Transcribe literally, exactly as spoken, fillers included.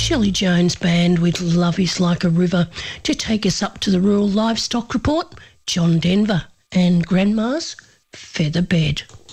Shelley Jones Band with Love Is Like a River. To take us up to the Rural Livestock Report, John Denver and Grandma's Feather Bed.